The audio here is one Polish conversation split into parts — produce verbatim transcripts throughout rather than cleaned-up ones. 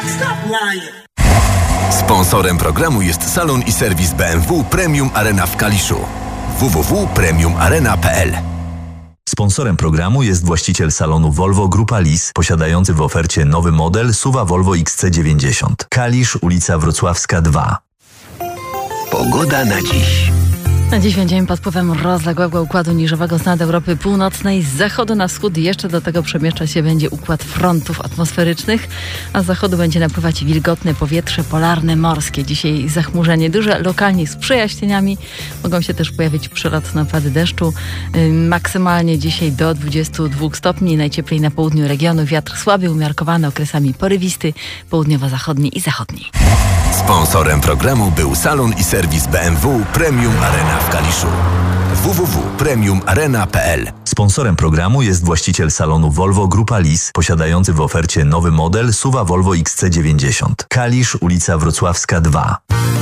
Sponsorem programu jest salon i serwis B M W Premium Arena w Kaliszu. w w w kropka premium arena kropka p l. Sponsorem programu jest właściciel salonu Volvo Grupa Lis, posiadający w ofercie nowy model S U V-a Volvo X C dziewięćdziesiąt. Kalisz, ulica Wrocławska dwa. Pogoda na dziś. Na dziś będziemy pod wpływem rozległego układu niżowego z nad Europy Północnej. Z zachodu na wschód jeszcze do tego przemieszcza się będzie układ frontów atmosferycznych, a z zachodu będzie napływać wilgotne powietrze polarne morskie. Dzisiaj zachmurzenie duże, lokalnie z przejaśnieniami. Mogą się też pojawić przelotne opady deszczu. Maksymalnie dzisiaj do dwudziestu dwóch stopni. Najcieplej na południu regionu. Wiatr słaby, umiarkowany, okresami porywisty, południowo-zachodni i zachodni. Sponsorem programu był salon i serwis B M W Premium Arena w Kaliszu. w w w kropka premium arena kropka p l. Sponsorem programu jest właściciel salonu Volvo Grupa Lis, posiadający w ofercie nowy model S U V-a Volvo X C dziewięćdziesiąt. Kalisz, ulica Wrocławska dwa.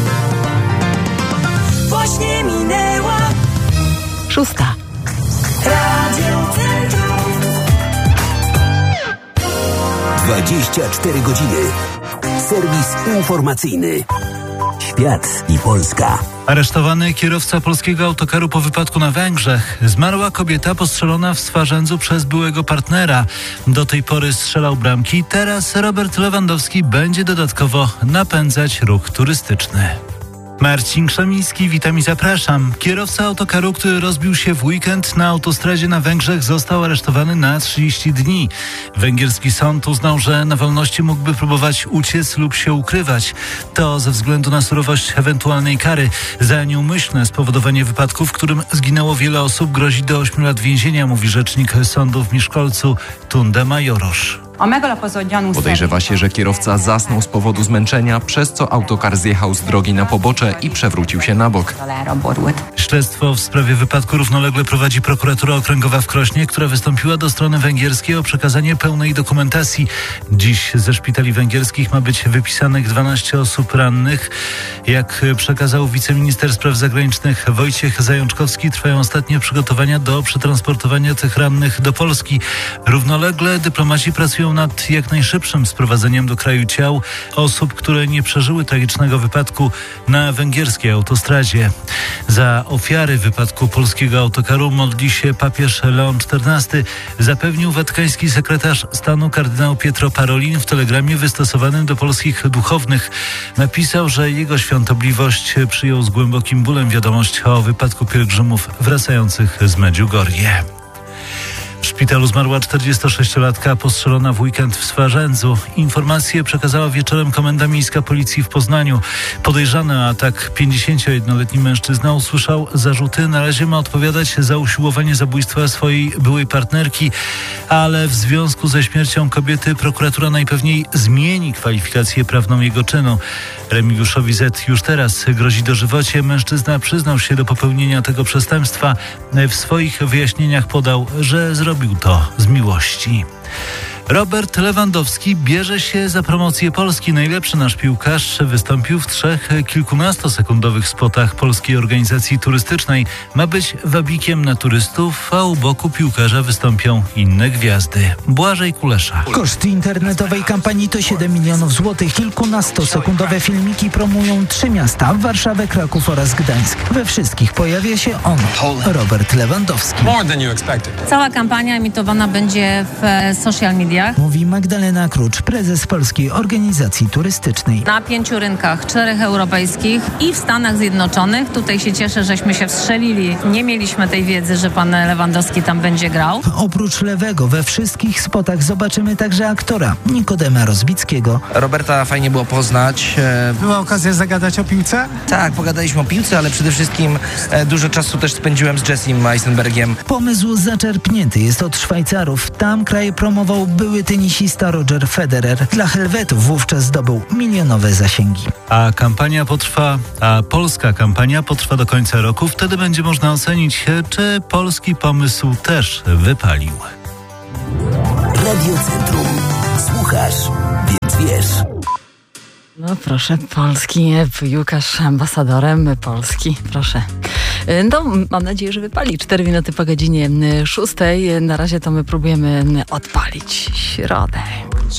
Właśnie minęła Szósta. Radio Centrum. dwadzieścia cztery godziny. Serwis informacyjny. Świat i Polska. Aresztowany kierowca polskiego autokaru po wypadku na Węgrzech. Zmarła kobieta postrzelona w Swarzędzu przez byłego partnera. Do tej pory strzelał bramki. Teraz Robert Lewandowski będzie dodatkowo napędzać ruch turystyczny. Marcin Krzemiński, witam i zapraszam. Kierowca autokaru, który rozbił się w weekend na autostradzie na Węgrzech, został aresztowany na trzydzieści dni. Węgierski sąd uznał, że na wolności mógłby próbować uciec lub się ukrywać. To ze względu na surowość ewentualnej kary. Za nieumyślne spowodowanie wypadku, w którym zginęło wiele osób, grozi do ośmiu lat więzienia, mówi rzecznik sądu w Miskolcu Tunda Majorosz. Podejrzewa się, że kierowca zasnął z powodu zmęczenia, przez co autokar zjechał z drogi na pobocze i przewrócił się na bok. Śledztwo w sprawie wypadku równolegle prowadzi prokuratura okręgowa w Krośnie, która wystąpiła do strony węgierskiej o przekazanie pełnej dokumentacji. Dziś ze szpitali węgierskich ma być wypisanych dwanaście osób rannych. Jak przekazał wiceminister spraw zagranicznych Wojciech Zajączkowski, trwają ostatnie przygotowania do przetransportowania tych rannych do Polski. Równolegle dyplomaci pracują nad jak najszybszym sprowadzeniem do kraju ciał osób, które nie przeżyły tragicznego wypadku na węgierskiej autostradzie. Za ofiary wypadku polskiego autokaru modli się papież Leon czternasty, zapewnił watykański sekretarz stanu kardynał Pietro Parolin w telegramie wystosowanym do polskich duchownych. Napisał, że jego świątobliwość przyjął z głębokim bólem wiadomość o wypadku pielgrzymów wracających z Medjugorje. W szpitalu zmarła czterdziestosześciolatka postrzelona w weekend w Swarzędzu. Informację przekazała wieczorem Komenda Miejska Policji w Poznaniu. Podejrzany o atak pięćdziesięciojednoletni mężczyzna usłyszał zarzuty. Na razie ma odpowiadać za usiłowanie zabójstwa swojej byłej partnerki, ale w związku ze śmiercią kobiety prokuratura najpewniej zmieni kwalifikację prawną jego czynu. Remigiuszowi Z. już teraz grozi dożywocie. Mężczyzna przyznał się do popełnienia tego przestępstwa. W swoich wyjaśnieniach podał, że zrobił to z miłości. Robert Lewandowski bierze się za promocję Polski. Najlepszy nasz piłkarz wystąpił w trzech kilkunastosekundowych spotach polskiej organizacji turystycznej. Ma być wabikiem na turystów, a u boku piłkarza wystąpią inne gwiazdy. Błażej Kulesza. Koszt internetowej kampanii to siedem milionów złotych. Kilkunastosekundowe filmiki promują trzy miasta: Warszawę, Kraków oraz Gdańsk. We wszystkich pojawia się on, Robert Lewandowski. Cała kampania emitowana będzie w social media. Mówi Magdalena Krucz, prezes Polskiej Organizacji Turystycznej. Na pięciu rynkach, czterech europejskich i w Stanach Zjednoczonych. Tutaj się cieszę, żeśmy się wstrzelili. Nie mieliśmy tej wiedzy, że pan Lewandowski tam będzie grał. Oprócz Lewego we wszystkich spotach zobaczymy także aktora Nikodema Rozbickiego. Roberta fajnie było poznać. Była okazja zagadać o piłce? Tak, pogadaliśmy o piłce, ale przede wszystkim dużo czasu też spędziłem z Jessim Eisenbergiem. Pomysł zaczerpnięty jest od Szwajcarów. Tam kraj promował były tenisista Roger Federer. Dla Helwetów wówczas zdobył milionowe zasięgi. A kampania potrwa, a polska kampania potrwa do końca roku. Wtedy będzie można ocenić, czy polski pomysł też wypalił. Radio Centrum. Słuchasz, więc wiesz. No proszę, polski piłkarz ambasadorem Polski, proszę. No, mam nadzieję, że wypali. Cztery minuty po godzinie szóstej. Na razie to my próbujemy odpalić środę.